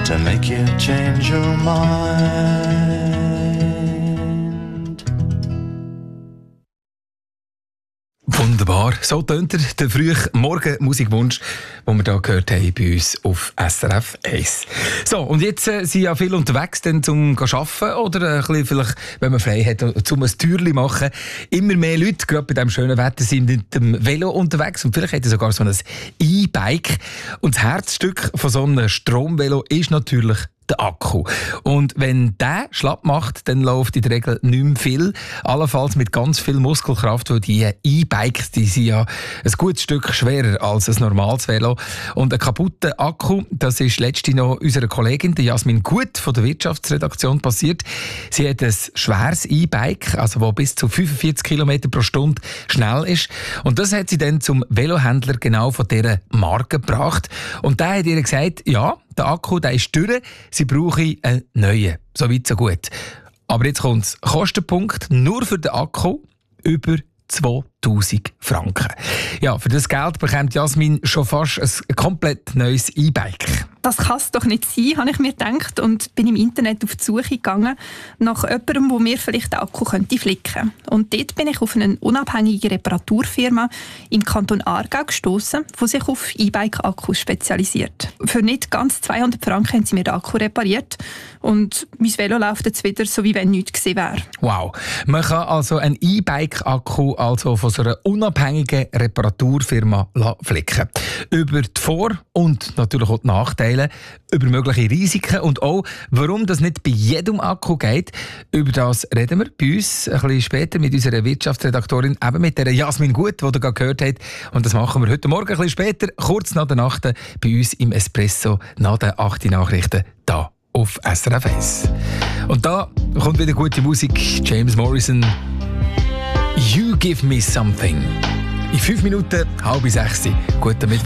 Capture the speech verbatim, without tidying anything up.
to make you change your mind. Wunderbar. So tönt er, der frühe Morgen-Musikwunsch, den wir hier gehört haben bei uns auf S R F eins. So, und jetzt äh, sind ja viele unterwegs, dann zum Arbeiten oder äh, ein bisschen vielleicht, wenn man frei hat, zum ein Türchen machen. Immer mehr Leute, gerade bei diesem schönen Wetter, sind mit dem Velo unterwegs und vielleicht hat er sogar so ein E-Bike. Und das Herzstück von so einem Stromvelo ist natürlich der Akku. Und wenn der schlapp macht, dann läuft in der Regel nicht mehr viel. Allenfalls mit ganz viel Muskelkraft, weil die E-Bikes, die sind ja ein gutes Stück schwerer als ein normales Velo. Und ein kaputter Akku, das ist letztens noch unserer Kollegin, der Jasmin Gut von der Wirtschaftsredaktion, passiert. Sie hat ein schweres E-Bike, also das bis zu fünfundvierzig Kilometer pro Stunde schnell ist. Und das hat sie dann zum Velohändler genau von dieser Marke gebracht. Und der hat ihr gesagt, ja, der Akku, der ist durch, sie brauchen einen neuen. So weit, so gut. Aber jetzt kommt der Kostenpunkt, nur für den Akku über zweitausend Franken. Ja, für das Geld bekommt Jasmin schon fast ein komplett neues E-Bike. Das kann es doch nicht sein, habe ich mir gedacht und bin im Internet auf die Suche gegangen nach jemandem, der mir vielleicht den Akku könnte flicken. Und dort bin ich auf eine unabhängige Reparaturfirma im Kanton Aargau gestoßen, die sich auf E-Bike-Akkus spezialisiert. Für nicht ganz zweihundert Franken haben sie mir den Akku repariert und mein Velo läuft jetzt wieder, so wie wenn nichts gewesen wäre. Wow. Man kann also einen E-Bike-Akku also von so einer unabhängigen Reparaturfirma flicken. Über die Vor- und natürlich auch die Nachteile, über mögliche Risiken und auch, warum das nicht bei jedem Akku geht. Über das reden wir bei uns ein bisschen später mit unserer Wirtschaftsredaktorin, eben mit der Jasmin Gut, die ihr gerade gehört habt. Und das machen wir heute Morgen ein bisschen später, kurz nach der Nacht, bei uns im Espresso, nach den acht Nachrichten, da auf S R F eins. Und da kommt wieder gute Musik. James Morrison, You Give Me Something. In fünf Minuten, halb sechs. Guten Mittwoch.